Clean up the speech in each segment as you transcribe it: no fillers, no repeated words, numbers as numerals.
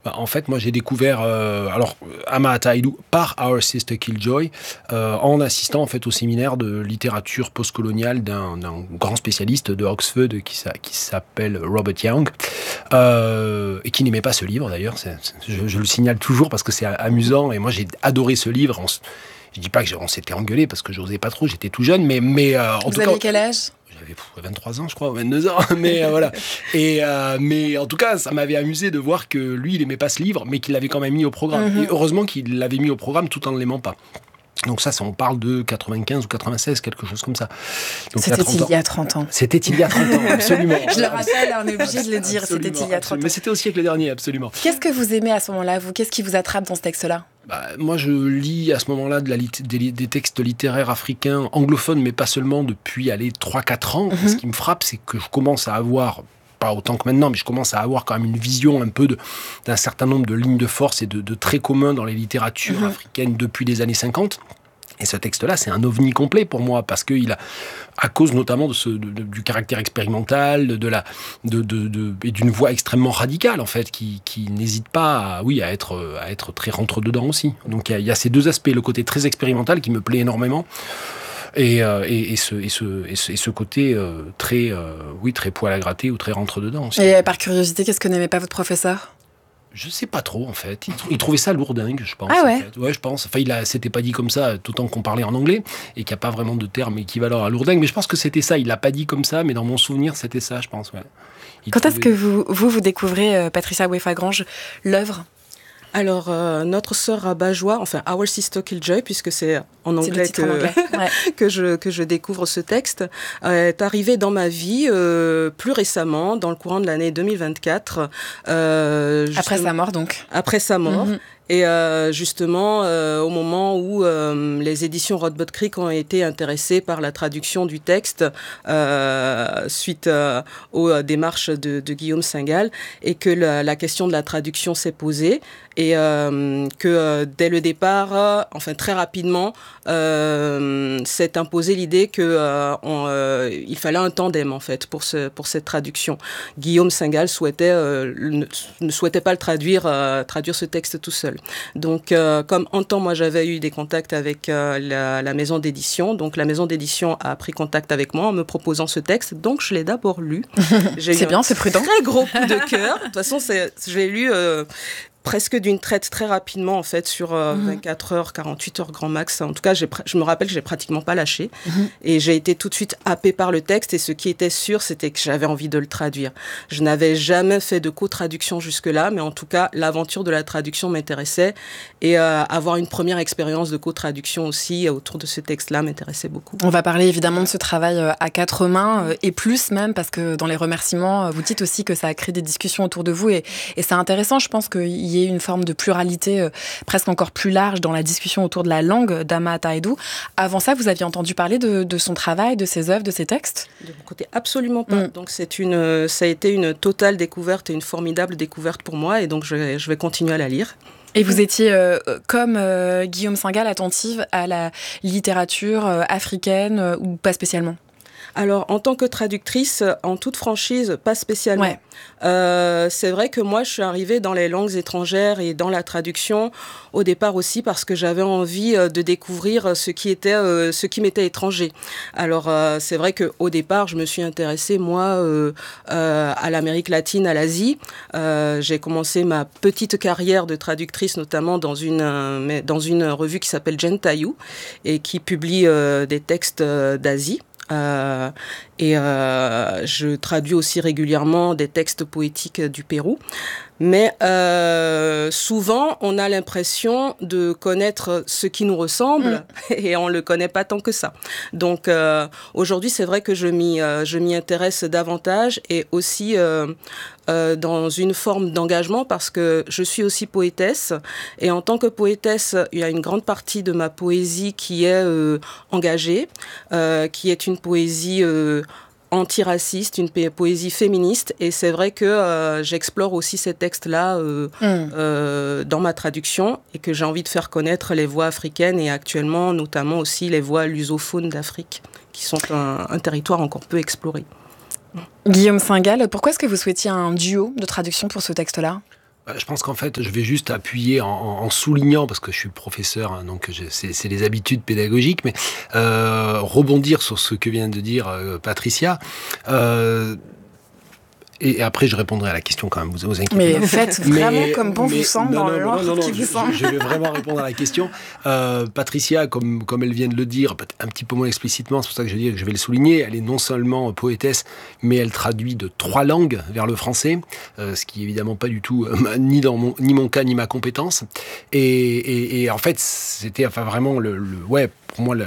En fait, moi, j'ai découvert Amata Aidoo par Our Sister Killjoy en assistant en fait au séminaire de littérature postcoloniale d'un grand spécialiste de Oxford qui s'appelle Robert Young et qui n'aimait pas ce livre d'ailleurs. Je le signale toujours parce que c'est amusant et moi j'ai adoré ce livre. Je dis pas qu'on s'était engueulé parce que j'osais pas trop, j'étais tout jeune, mais en tout cas... Vous aviez quel âge ? J'avais 23 ans, je crois, 22 ans, mais voilà. Mais en tout cas, ça m'avait amusé de voir que lui, il aimait pas ce livre, mais qu'il l'avait quand même mis au programme. Et heureusement qu'il l'avait mis au programme tout en ne l'aimant pas. Donc ça, on parle de 95 ou 96, quelque chose comme ça. Donc c'était il y a 30 ans. C'était il y a 30 ans, absolument. Je le rappelle, on est obligé de le dire, c'était il y a 30 ans. Mais c'était au siècle dernier, absolument. Qu'est-ce que vous aimez à ce moment-là, vous ? Qu'est-ce qui vous attrape dans ce texte-là ? Moi, je lis à ce moment-là des textes littéraires africains, anglophones, mais pas seulement, depuis 3-4 ans. Ce qui me frappe, c'est que je commence à avoir, pas autant que maintenant, mais je commence à avoir quand même une vision un peu d'un certain nombre de lignes de force et de traits communs dans les littératures africaines depuis les années 50. Et ce texte-là, c'est un ovni complet pour moi, parce qu'il a, à cause notamment du caractère expérimental, et d'une voix extrêmement radicale, en fait, qui n'hésite pas à être très rentre-dedans aussi. Donc il y a ces deux aspects, le côté très expérimental qui me plaît énormément, et ce côté très poil à gratter ou très rentre-dedans aussi. Et par curiosité, qu'est-ce que n'aimait pas votre professeur ? Je sais pas trop, en fait. Il trouvait ça lourdingue, je pense. Ah ouais ? En fait. Ouais, je pense. Enfin, c'était pas dit comme ça, tout autant qu'on parlait en anglais, et qu'il n'y a pas vraiment de terme équivalent à lourdingue. Mais je pense que c'était ça. Il l'a pas dit comme ça, mais dans mon souvenir, c'était ça, je pense. Ouais. Quand est-ce que vous découvrez, Patricia Ouéfa-Grange, l'œuvre ? Alors, notre sœur Rabat-Joie, enfin Our Sister Killjoy, puisque c'est en anglais que je découvre ce texte, est arrivée dans ma vie plus récemment, dans le courant de l'année 2024. Après sa mort, donc. Après sa mort. Et justement, au moment où les éditions Rodbot Creek ont été intéressées par la traduction du texte suite aux démarches de Guillaume Singal, et que la question de la traduction s'est posée, et que dès le départ, enfin très rapidement, s'est imposée l'idée qu'il fallait un tandem en fait pour cette traduction. Guillaume Singal ne souhaitait pas traduire ce texte tout seul. Donc, comme en temps, moi, j'avais eu des contacts avec la maison d'édition. Donc, la maison d'édition a pris contact avec moi en me proposant ce texte. Donc, je l'ai d'abord lu. C'est bien, c'est prudent. Très gros coup de cœur. De toute façon, je l'ai lu presque d'une traite très rapidement, en fait, sur 24 heures, 48 heures grand max. En tout cas, je me rappelle que j'ai pratiquement pas lâché. Et j'ai été tout de suite happée par le texte. Et ce qui était sûr, c'était que j'avais envie de le traduire. Je n'avais jamais fait de co-traduction jusque-là, mais en tout cas, l'aventure de la traduction m'intéressait. Et avoir une première expérience de co-traduction aussi autour de ce texte-là m'intéressait beaucoup. On va parler évidemment de ce travail à quatre mains, et plus même, parce que dans les remerciements, vous dites aussi que ça a créé des discussions autour de vous. Et c'est intéressant, je pense qu'il y ait une forme de pluralité presque encore plus large dans la discussion autour de la langue d'Amata Aidoo. Avant ça, vous aviez entendu parler de son travail, de ses œuvres, de ses textes ? De mon côté, absolument pas. Donc ça a été une totale découverte et une formidable découverte pour moi, et donc je vais continuer à la lire. Et vous étiez, comme Guillaume Singal, attentive à la littérature africaine ou pas spécialement ? Alors, en tant que traductrice, en toute franchise, pas spécialement. Ouais. C'est vrai que moi, je suis arrivée dans les langues étrangères et dans la traduction au départ aussi parce que j'avais envie de découvrir ce qui m'était étranger. Alors, c'est vrai qu'au départ, je me suis intéressée, moi, à l'Amérique latine, à l'Asie. J'ai commencé ma petite carrière de traductrice, notamment dans une revue qui s'appelle Gentayou et qui publie des textes d'Asie. Je traduis aussi régulièrement des textes poétiques du Pérou. Mais souvent, on a l'impression de connaître ce qui nous ressemble et on ne le connaît pas tant que ça. Donc aujourd'hui, c'est vrai que je m'y intéresse davantage et aussi dans une forme d'engagement parce que je suis aussi poétesse. Et en tant que poétesse, il y a une grande partie de ma poésie qui est engagée, qui est une poésie antiraciste, une poésie féministe, et c'est vrai que j'explore aussi ces textes-là dans ma traduction et que j'ai envie de faire connaître les voix africaines et actuellement notamment aussi les voix lusophones d'Afrique qui sont un territoire encore peu exploré. Guillaume Singal, pourquoi est-ce que vous souhaitiez un duo de traduction pour ce texte-là ? Je pense qu'en fait, je vais juste appuyer en soulignant, parce que je suis professeur, hein, donc c'est les habitudes pédagogiques, mais rebondir sur ce que vient de dire Patricia. Et après, je répondrai à la question quand même, vous inquiétez mais pas. Faites vraiment comme bon vous semble dans l'ordre qui vous semble. Je vais vraiment répondre à la question. Patricia, comme elle vient de le dire, un petit peu moins explicitement, c'est pour ça que je vais le souligner, elle est non seulement poétesse, mais elle traduit de 3 langues vers le français, ce qui est évidemment pas du tout ni mon cas, ni ma compétence. Et en fait, c'était vraiment pour moi,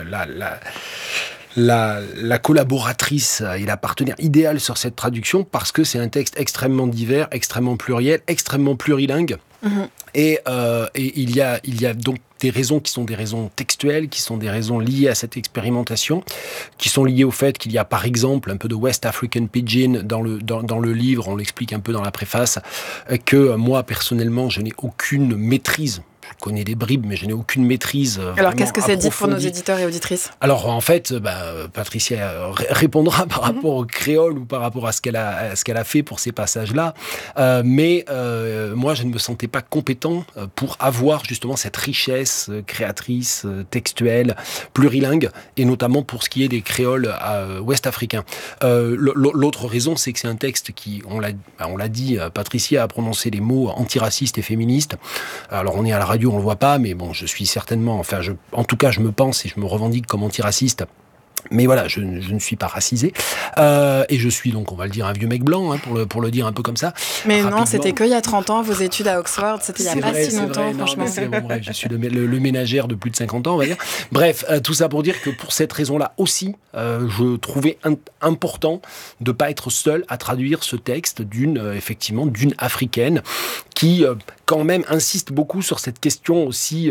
la collaboratrice et la partenaire idéale sur cette traduction, parce que c'est un texte extrêmement divers, extrêmement pluriel, extrêmement plurilingue. Et il y a donc des raisons qui sont des raisons textuelles, qui sont des raisons liées à cette expérimentation, qui sont liées au fait qu'il y a par exemple un peu de West African Pidgin dans le livre, on l'explique un peu dans la préface, que moi personnellement je n'ai aucune maîtrise. Je connais des bribes, mais je n'ai aucune maîtrise. Alors, qu'est-ce que ça dit pour nos éditeurs et auditrices ? Alors, en fait, Patricia répondra par rapport au créole ou par rapport à ce qu'elle a fait pour ces passages-là. Mais moi, je ne me sentais pas compétent pour avoir justement cette richesse créatrice, textuelle, plurilingue, et notamment pour ce qui est des créoles ouest-africains. L'autre raison, c'est que c'est un texte qui, on l'a dit, Patricia a prononcé les mots antiraciste et féministe. Alors, on est à la radio, on le voit pas, mais bon, je suis certainement, en tout cas, je me pense et je me revendique comme antiraciste. Mais voilà, je ne suis pas racisé. Et je suis donc, on va le dire, un vieux mec blanc, hein, pour le dire un peu comme ça. Mais non, c'était qu'il y a 30 ans, vos études à Oxford, c'était il n'y a pas si longtemps, franchement. Bref, je suis le ménagère de plus de 50 ans, on va dire. Bref, tout ça pour dire que pour cette raison-là aussi, je trouvais important de ne pas être seul à traduire ce texte d'une africaine qui, quand même, insiste beaucoup sur cette question aussi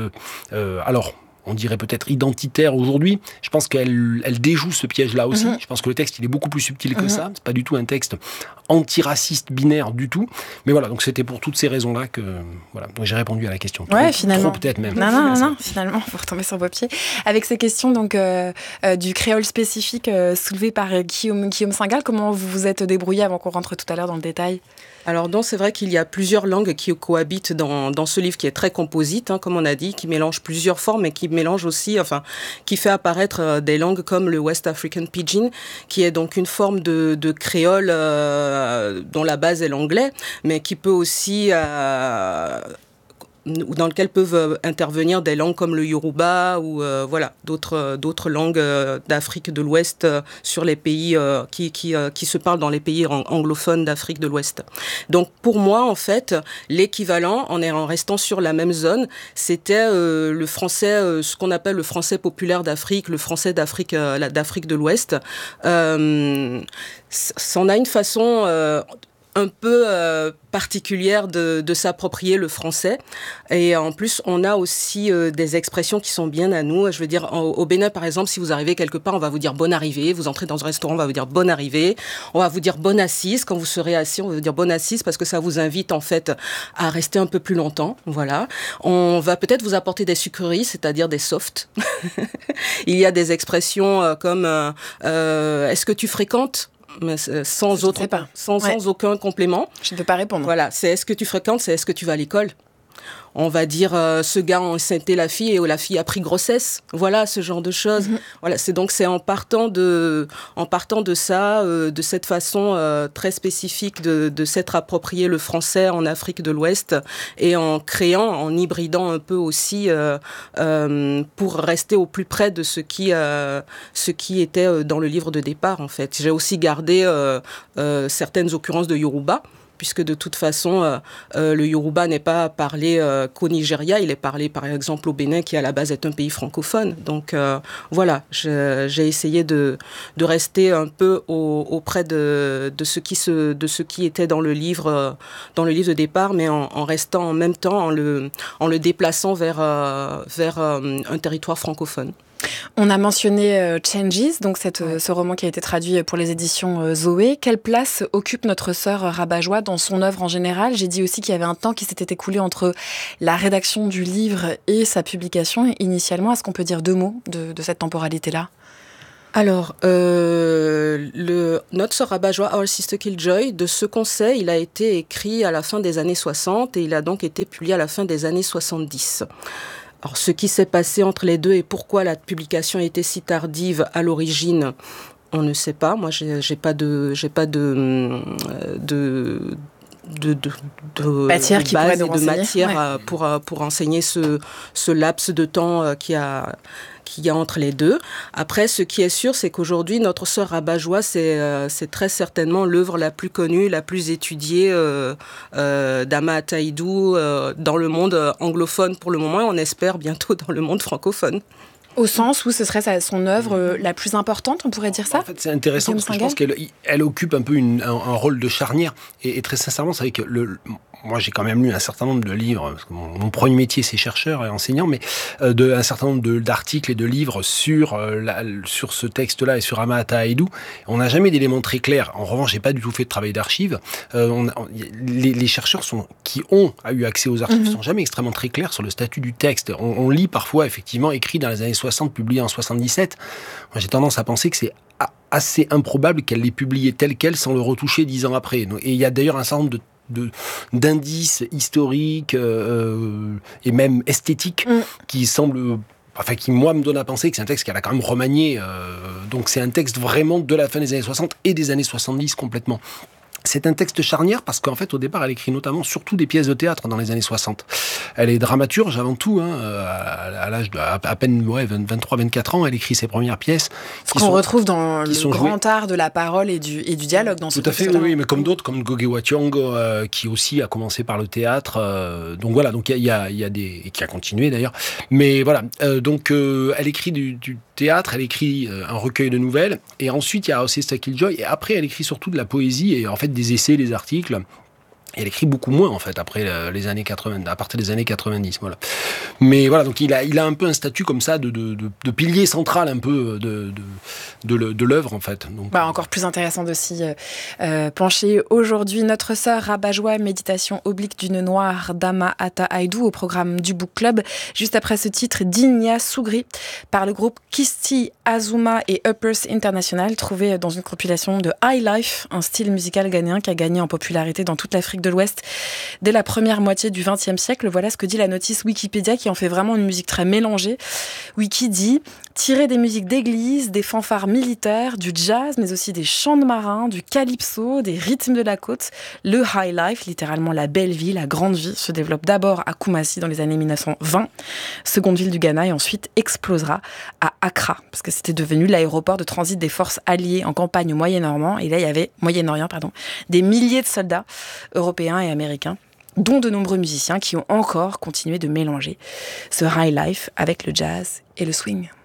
on dirait peut-être identitaire aujourd'hui. Je pense qu'elle déjoue ce piège-là aussi. Je pense que le texte, il est beaucoup plus subtil que ça. C'est pas du tout un texte antiraciste binaire du tout. Mais voilà, donc c'était pour toutes ces raisons-là que donc j'ai répondu à la question. Finalement. Trop peut-être même. Non, finalement, vous retombez sur vos pieds. Avec ces questions donc du créole spécifique soulevées par Guillaume Singal, comment vous vous êtes débrouillé avant qu'on rentre tout à l'heure dans le détail ? Alors donc c'est vrai qu'il y a plusieurs langues qui cohabitent dans ce livre qui est très composite, hein, comme on a dit, qui mélange plusieurs formes et qui mélange aussi, qui fait apparaître des langues comme le West African Pidgin, qui est donc une forme de créole dont la base est l'anglais, mais qui peut aussi dans lequel peuvent intervenir des langues comme le Yoruba ou d'autres langues d'Afrique de l'Ouest sur les pays qui se parlent dans les pays anglophones d'Afrique de l'Ouest. Donc pour moi en fait l'équivalent en restant sur la même zone, c'était le français, ce qu'on appelle le français populaire d'Afrique, le français d'Afrique de l'Ouest. Ça en a une façon un peu particulière de s'approprier le français. Et en plus, on a aussi des expressions qui sont bien à nous. Je veux dire, au Bénin, par exemple, si vous arrivez quelque part, on va vous dire bonne arrivée. Vous entrez dans un restaurant, on va vous dire bonne arrivée. On va vous dire bonne assise. Quand vous serez assis, on va vous dire bonne assise parce que ça vous invite, en fait, à rester un peu plus longtemps. Voilà. On va peut-être vous apporter des sucreries, c'est-à-dire des softs. Il y a des expressions comme est-ce que tu fréquentes ? Mais sans aucun complément. Je ne peux pas répondre. Voilà, c'est est-ce que tu fréquentes, c'est est-ce que tu vas à l'école. On va dire ce gars a enceinté la fille et la fille a pris grossesse. Voilà, ce genre de choses. Voilà, c'est en partant de ça, de cette façon très spécifique de s'être approprié le français en Afrique de l'Ouest et en hybridant un peu aussi pour rester au plus près de ce qui était dans le livre de départ en fait. J'ai aussi gardé certaines occurrences de Yoruba, puisque de toute façon, le Yoruba n'est pas parlé qu'au Nigeria, il est parlé par exemple au Bénin, qui à la base est un pays francophone. Donc voilà, j'ai essayé de rester un peu auprès de ce qui était dans le livre de départ, mais en restant en même temps, en le déplaçant vers un territoire francophone. On a mentionné Changes, donc ce roman qui a été traduit pour les éditions Zoé. Quelle place occupe notre sœur Rabat-Joie dans son œuvre en général ? J'ai dit aussi qu'il y avait un temps qui s'était écoulé entre la rédaction du livre et sa publication initialement. Est-ce qu'on peut dire 2 mots de cette temporalité-là ? Alors, notre sœur rabat-joie, Our Sister Killjoy, de ce conseil, il a été écrit à la fin des années 60 et il a donc été publié à la fin des années 70. Alors, ce qui s'est passé entre les deux et pourquoi la publication a été si tardive à l'origine, on ne sait pas. Moi, j'ai pas de matière qui pourrait nous et de renseigner. matière pour enseigner ce laps de temps qu'il y a entre les deux. Après, ce qui est sûr, c'est qu'aujourd'hui, notre sœur rabat-joie, c'est très certainement l'œuvre la plus connue, la plus étudiée d'Ama Ataïdou dans le monde anglophone pour le moment, et on espère bientôt dans le monde francophone. Au sens où ce serait son œuvre la plus importante, on pourrait dire ça? En fait, c'est intéressant parce que je pense qu'elle occupe un peu un rôle de charnière. Et très sincèrement, c'est vrai que moi, j'ai quand même lu un certain nombre de livres, parce que mon premier métier, c'est chercheur et enseignant, mais un certain nombre d'articles et de livres sur ce texte-là et sur Ama Ataïdou. On n'a jamais d'éléments très clairs. En revanche, j'ai pas du tout fait de travail d'archives. Les chercheurs qui ont eu accès aux archives sont jamais extrêmement très clairs sur le statut du texte. On lit parfois, effectivement, écrit dans les années 60, publié en 77. Moi, j'ai tendance à penser que c'est assez improbable qu'elle l'ait publié tel quel sans le retoucher 10 ans après. Et il y a d'ailleurs un certain nombre d'indices historiques et même esthétiques qui semblent... Enfin, qui, moi, me donne à penser que c'est un texte qu'elle a quand même remanié. Donc, c'est un texte vraiment de la fin des années 60 et des années 70 complètement. C'est un texte charnière parce qu'en fait, au départ, elle écrit notamment surtout des pièces de théâtre dans les années 60. Elle est dramaturge avant tout, à l'âge de à peine 23-24 ans, elle écrit ses premières pièces. Ce qu'on retrouve dans le grand art de la parole et du dialogue dans ce texte. Tout à fait, oui, mais comme d'autres, comme Ngugi wa Thiong'o, qui aussi a commencé par le théâtre. Donc voilà, donc il y a des... et qui a continué d'ailleurs. Mais voilà, elle écrit du théâtre, elle écrit un recueil de nouvelles, et ensuite il y a Our Sister Killjoy, et après elle écrit surtout de la poésie, et en fait des essais, des articles. Elle écrit beaucoup moins, en fait, après les années 80, à partir des années 90, voilà. Mais voilà, donc il a un peu un statut comme ça de pilier central un peu de l'œuvre, en fait. Donc, encore plus intéressant de s'y pencher aujourd'hui. Notre sœur rabat-joie, méditation oblique d'une noire d'Ama Ataïdou au programme du Book Club. Juste après ce titre, Dinya Sugri, par le groupe Kisti Azuma et Uppers International, trouvé dans une compilation de High Life, un style musical ghanéen qui a gagné en popularité dans toute l'Afrique de l'Ouest dès la première moitié du XXe siècle. Voilà ce que dit la notice Wikipédia, qui en fait vraiment une musique très mélangée. Wiki dit « Tirer des musiques d'église, des fanfares militaires, du jazz, mais aussi des chants de marins, du calypso, des rythmes de la côte. Le high life, littéralement la belle vie, la grande vie, se développe d'abord à Koumassi dans les années 1920, seconde ville du Ghana, et ensuite explosera à Accra, parce que c'était devenu l'aéroport de transit des forces alliées en campagne au Moyen-Orient. Et là, il y avait des milliers de soldats européens et américains, dont de nombreux musiciens qui ont encore continué de mélanger ce high life avec le jazz et le swing.